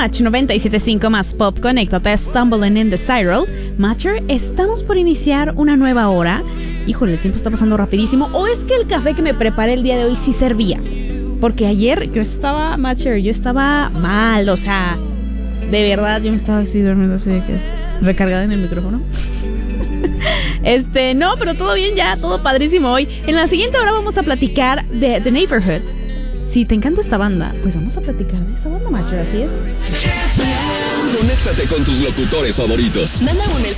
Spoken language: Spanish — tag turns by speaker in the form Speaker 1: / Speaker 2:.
Speaker 1: Match 97.5 más Pop, conéctate, Stumbling in the Spiral. Matcher, estamos por iniciar una nueva hora. Híjole, el tiempo está pasando rapidísimo. ¿O es que el café que me preparé el día de hoy sí servía? Porque ayer yo estaba mal, o sea, de verdad, yo me estaba así durmiendo, así de que recargada en el micrófono. No, pero todo bien ya, todo padrísimo hoy. En la siguiente hora vamos a platicar de The Neighborhood. Si te encanta esta banda, pues vamos a platicar de esa banda, Matcher, así es.
Speaker 2: Conéctate con tus locutores favoritos.
Speaker 3: Manda un